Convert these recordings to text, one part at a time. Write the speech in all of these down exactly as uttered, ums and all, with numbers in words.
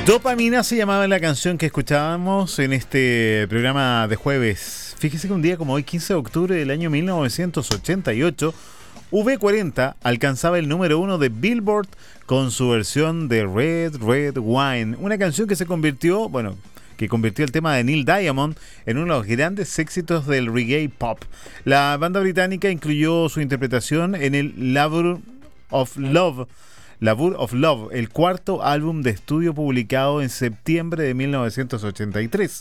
Dopamina se llamaba la canción que escuchábamos en este programa de jueves. Fíjese que un día como hoy, quince de octubre del año mil novecientos ochenta y ocho, V cuarenta alcanzaba el número uno de Billboard con su versión de Red Red Wine, una canción que se convirtió, bueno, que convirtió el tema de Neil Diamond en uno de los grandes éxitos del reggae pop. La banda británica incluyó su interpretación en el Labour of Love, Labour of Love, el cuarto álbum de estudio publicado en septiembre de mil novecientos ochenta y tres.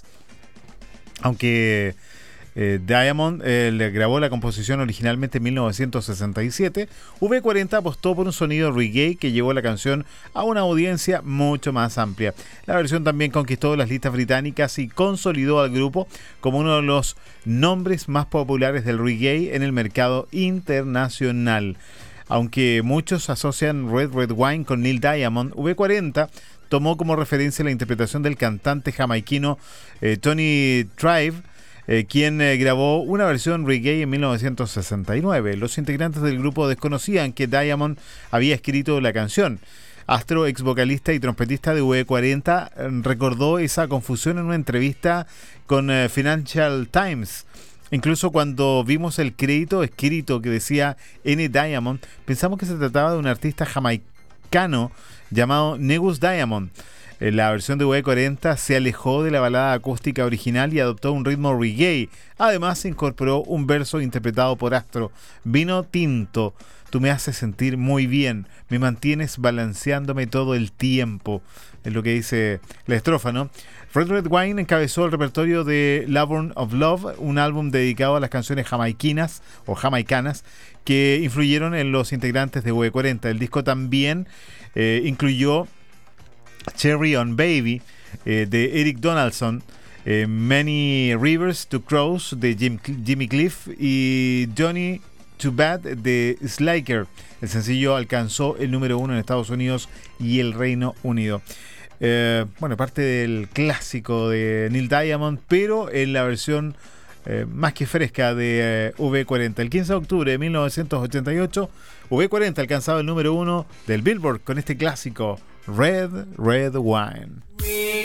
Aunque eh, Diamond eh, le grabó la composición originalmente en mil novecientos sesenta y siete, V cuarenta apostó por un sonido reggae que llevó la canción a una audiencia mucho más amplia. La versión también conquistó las listas británicas y consolidó al grupo como uno de los nombres más populares del reggae en el mercado internacional. Aunque muchos asocian Red Red Wine con Neil Diamond, V cuarenta tomó como referencia la interpretación del cantante jamaiquino eh, Tony Tribe, eh, quien eh, grabó una versión reggae en mil novecientos sesenta y nueve. Los integrantes del grupo desconocían que Diamond había escrito la canción. Astro, ex vocalista y trompetista de V cuarenta, recordó esa confusión en una entrevista con eh, Financial Times. Incluso cuando vimos el crédito escrito que decía N. Diamond, pensamos que se trataba de un artista jamaicano llamado Negus Diamond. La versión de V cuarenta se alejó de la balada acústica original y adoptó un ritmo reggae. Además, incorporó un verso interpretado por Astro: vino tinto, tú me haces sentir muy bien, me mantienes balanceándome todo el tiempo. Es lo que dice la estrofa, ¿no? Red Red Wine encabezó el repertorio de Labour of Love, un álbum dedicado a las canciones jamaiquinas o jamaicanas que influyeron en los integrantes de V cuarenta. El disco también eh, incluyó Cherry on Baby eh, de Eric Donaldson, eh, Many Rivers to Cross de Jim, Jimmy Cliff y Johnny Too Bad de Slacker. El sencillo alcanzó el número uno en Estados Unidos y el Reino Unido. Eh, bueno, parte del clásico de Neil Diamond, pero en la versión eh, más que fresca de eh, V cuarenta. El quince de octubre de mil novecientos ochenta y ocho, V cuarenta alcanzaba el número uno del Billboard con este clásico Red Red Wine.